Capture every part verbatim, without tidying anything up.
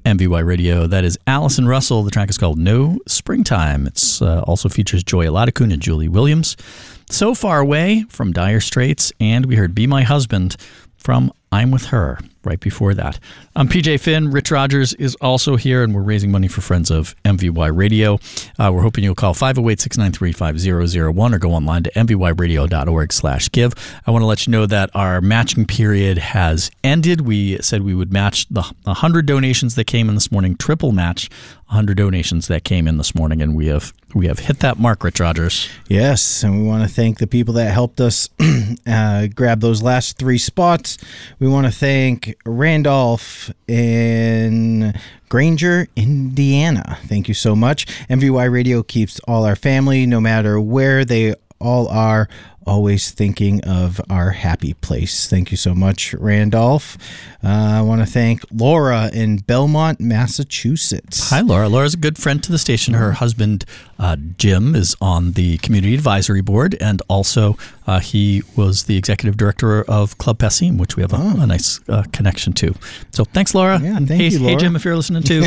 M V Y Radio. That is Allison Russell. The track is called No Springtime. It uh, also features Joy Aladikun and Julie Williams. So Far Away from Dire Straits, and we heard Be My Husband from I'm With Her right before that. I'm P J Finn. Rich Rogers is also here, and we're raising money for friends of M V Y Radio. Uh, we're hoping you'll call five oh eight, six nine three, five oh oh one or go online to m v y radio dot org slash give. I want to let you know that our matching period has ended. We said we would match the one hundred donations that came in this morning, triple match one hundred donations that came in this morning, and we have we have hit that mark, Rich Rogers. Yes, and we want to thank the people that helped us uh, grab those last three spots. We want to thank Randolph in Granger, Indiana. Thank you so much. M V Y Radio keeps all our family, no matter where they all are, always thinking of our happy place. Thank you so much, Randolph. Uh, I want to thank Laura in Belmont, Massachusetts. Hi, Laura. Laura's a good friend to the station. Her husband, uh, Jim, is on the Community Advisory Board, and also uh, he was the executive director of Club Passim, which we have a, oh. a nice uh, connection to. So thanks, Laura. Yeah, and thank hey, you, Laura. Hey, Jim, if you're listening too.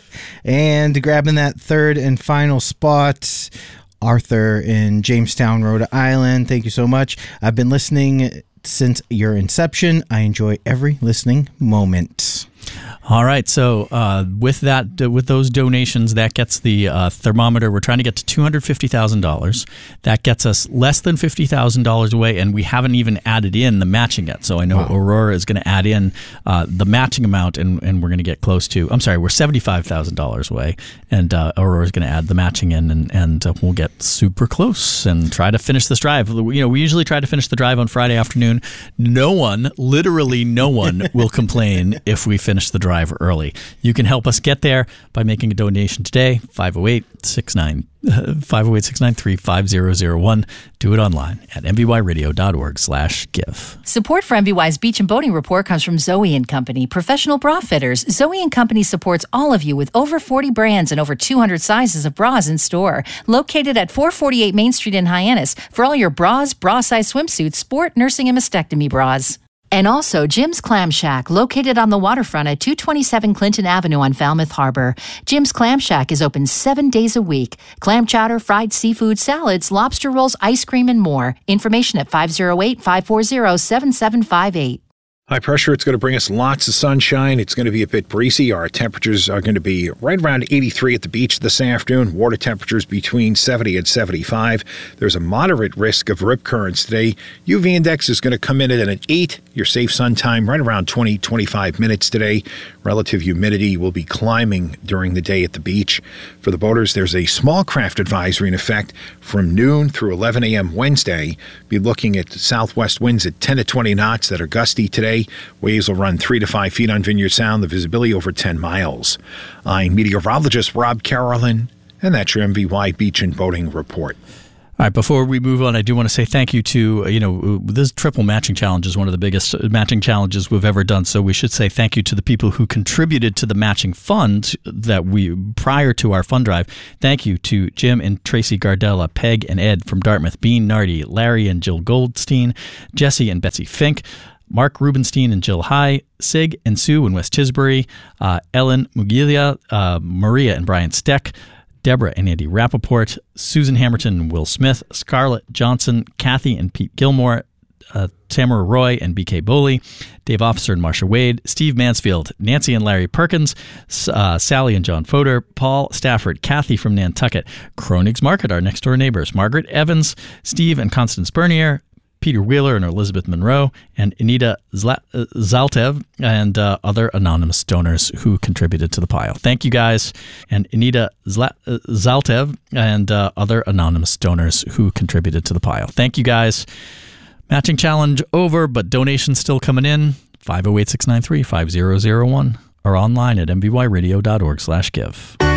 And grabbing that third and final spot, Arthur in Jamestown, Rhode Island. Thank you so much. I've been listening since your inception. I enjoy every listening moment. All right, so uh, with that, uh, with those donations, that gets the uh, thermometer. We're trying to get to two hundred fifty thousand dollars. That gets us less than fifty thousand dollars away, and we haven't even added in the matching yet. So I know wow. Aurora is going to add in uh, the matching amount, and, and we're going to get close to, I'm sorry, we're seventy-five thousand dollars away, and uh, Aurora is going to add the matching in, and, and uh, we'll get super close and try to finish this drive. You know, we usually try to finish the drive on Friday afternoon. No one, literally no one, will complain if we finish the drive early. You can help us get there by making a donation today, five oh eight, six nine three, five oh oh one. Do it online at m v y radio dot org slash give. Support for M V Y's Beach and Boating Report comes from Zoe and Company, professional bra fitters. Zoe and Company supports all of you with over forty brands and over two hundred sizes of bras in store. Located at four forty-eight Main Street in Hyannis for all your bras, bra-size swimsuits, sport, nursing, and mastectomy bras. And also Jim's Clam Shack, located on the waterfront at two twenty-seven Clinton Avenue on Falmouth Harbor. Jim's Clam Shack is open seven days a week. Clam chowder, fried seafood, salads, lobster rolls, ice cream, and more. Information at five oh eight, five four oh, seven seven five eight. High pressure, it's going to bring us lots of sunshine. It's going to be a bit breezy. Our temperatures are going to be right around eighty-three at the beach this afternoon. Water temperatures between seventy and seventy-five. There's a moderate risk of rip currents today. U V index is going to come in at an eight. Your safe sun time right around twenty, twenty-five minutes today. Relative humidity will be climbing during the day at the beach. For the boaters, there's a small craft advisory in effect from noon through eleven a.m. Wednesday. Be looking at southwest winds at ten to twenty knots that are gusty today. Waves will run three to five feet on Vineyard Sound. The visibility over ten miles. I'm meteorologist Rob Carolyn, and that's your M V Y Beach and Boating Report. All right, before we move on, I do want to say thank you to, you know, this triple matching challenge is one of the biggest matching challenges we've ever done. So we should say thank you to the people who contributed to the matching fund that we, prior to our fund drive. Thank you to Jim and Tracy Gardella, Peg and Ed from Dartmouth, Bean Nardi, Larry and Jill Goldstein, Jesse and Betsy Fink, Mark Rubenstein and Jill High, Sig and Sue in West Tisbury, uh, Ellen Mugilia, uh, Maria and Brian Steck, Deborah and Andy Rappaport, Susan Hammerton and Will Smith, Scarlett Johnson, Kathy and Pete Gilmore, uh, Tamara Roy and B K Boley, Dave Officer and Marsha Wade, Steve Mansfield, Nancy and Larry Perkins, uh, Sally and John Fodor, Paul Stafford, Kathy from Nantucket, Kronig's Market, our next door neighbors, Margaret Evans, Steve and Constance Bernier, Peter Wheeler and Elizabeth Monroe, and Anita Zla- Zaltev, and uh, other anonymous donors who contributed to the pile. Thank you guys. And Anita Zla- Zaltev and uh, other anonymous donors who contributed to the pile. Thank you guys. Matching challenge over, but donations still coming in. five oh eight, six nine three, five oh oh one or online at m v y radio dot org slash give.